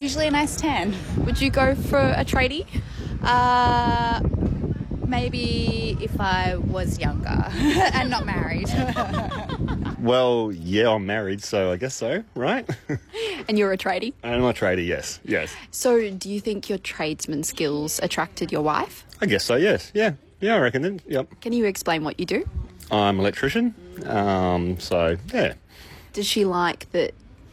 Usually a nice tan. Would you go for a tradie? Maybe if I was younger and not married. Well, yeah, I'm married, so I guess so, right? And you're a tradie? I'm a tradie, yes. So do you think your tradesman skills attracted your wife? I guess so, yes. Yeah, I reckon it, yep. Can you explain what you do? I'm an electrician, so, yeah. Does she like that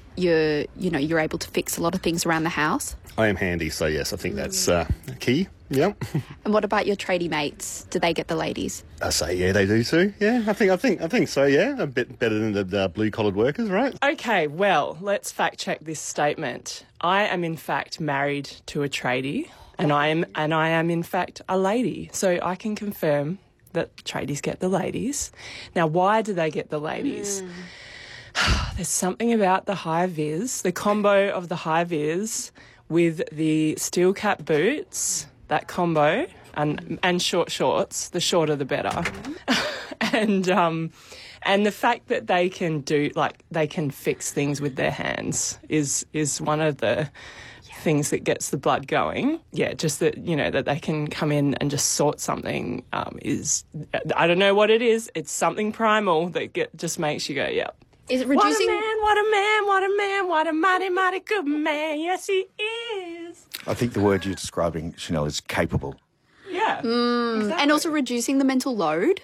you're able to fix a lot of things around the house? I am handy, so yes, I think that's key, yep. And what about your tradie mates? Do they get the ladies? I say, yeah, they do too, yeah. I think so, yeah. A bit better than the blue-collared workers, right? Okay, well, let's fact-check this statement. I am, in fact, married to a tradie, and I am, in fact, a lady. So I can confirm that tradies get the ladies. Now, why do they get the ladies? There's something about the high-vis, the combo of the high-vis with the steel cap boots, that combo, and short shorts. The shorter the better. And the fact that they can they can fix things with their hands is one of the things that gets the blood going. Yeah, just that, that they can come in and just sort something is, I don't know what it is. It's something primal that just makes you go, yep. Is it reducing? What a man, what a mighty, mighty good man. Yes, he is. I think the word you're describing, Chanel, is capable. Yeah. Exactly. And also reducing the mental load.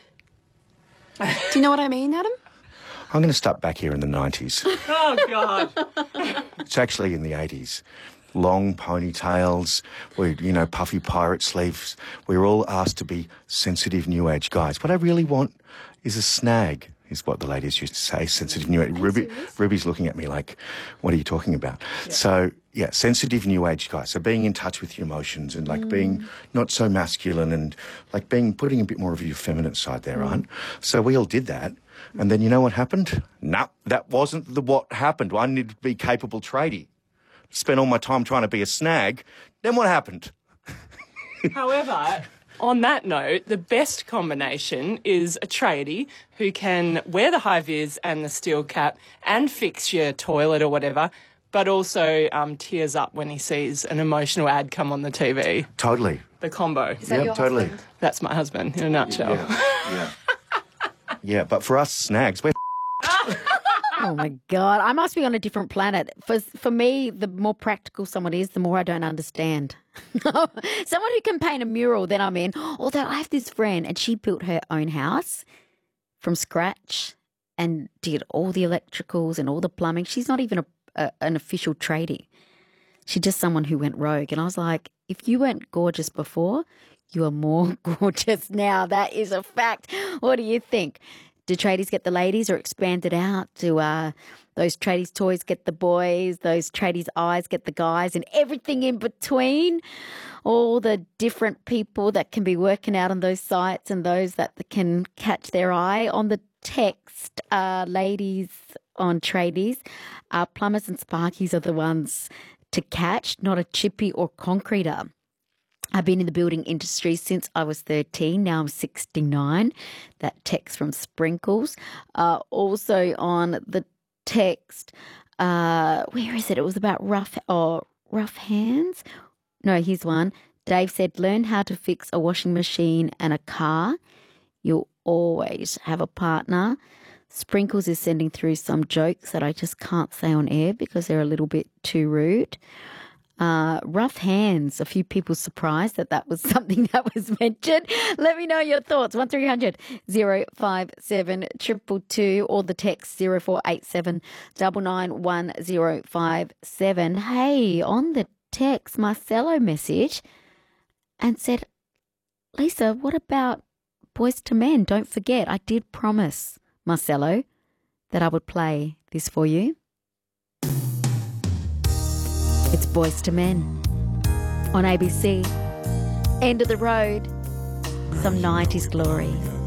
Do you know what I mean, Adam? I'm going to start back here in the 90s. Oh, God. It's actually in the 80s. Long ponytails, puffy pirate sleeves. We were all asked to be sensitive New Age guys. What I really want is a snag, is what the ladies used to say, sensitive New Age. Ruby's looking at me like, what are you talking about? Yeah. So, yeah, sensitive New Age guys. So being in touch with your emotions and being not so masculine and putting a bit more of your feminine side there on. So we all did that. And then you know what happened? No, that wasn't what happened. I needed to be capable tradie. Spent all my time trying to be a snag. Then what happened? However, on that note, the best combination is a tradie who can wear the high-vis and the steel cap and fix your toilet or whatever, but also tears up when he sees an emotional ad come on the TV. Totally. The combo. Is that your totally. husband? That's my husband in a nutshell. Yeah. Yeah, but for us snags, we're Oh, my God. I must be on a different planet. For me, the more practical someone is, the more I don't understand. Someone who can paint a mural, then I'm in. Although I have this friend and she built her own house from scratch and did all the electricals and all the plumbing. She's not even an official tradie. She's just someone who went rogue. And I was like, if you weren't gorgeous before, you are more gorgeous now. That is a fact. What do you think? Do tradies get the ladies or expand it out? Do those tradies' toys get the boys? Those tradies' eyes get the guys and everything in between? All the different people that can be working out on those sites and those that can catch their eye on the text. Ladies on tradies, plumbers and sparkies are the ones to catch, not a chippy or concreter. I've been in the building industry since I was 13. Now I'm 69. That text from Sprinkles. Also on the text, where is it? It was about rough hands. No, here's one. Dave said, learn how to fix a washing machine and a car. You'll always have a partner. Sprinkles is sending through some jokes that I just can't say on air because they're a little bit too rude. Rough hands. A few people surprised that was something that was mentioned. Let me know your thoughts. 1300 057 222 or the text 0487 991057. Hey, on the text, Marcelo message and said, Lisa, what about Boys to Men? Don't forget, I did promise Marcelo that I would play this for you. It's Boys to Men on ABC. End of the road. Some 90s glory.